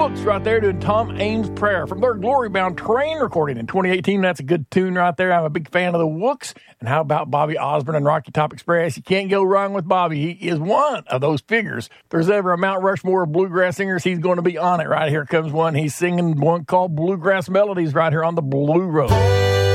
Books right there doing Tom Ames' Prayer from their Glory Bound Train recording in 2018. That's a good tune right there. I'm a big fan of the Wooks. And how about Bobby Osborne and Rocky Top Express? You can't go wrong with Bobby. He is one of those figures. If there's ever a Mount Rushmore of bluegrass singers, he's going to be on it. Right here comes one. He's singing one called Bluegrass Melodies right here on the Blue Road.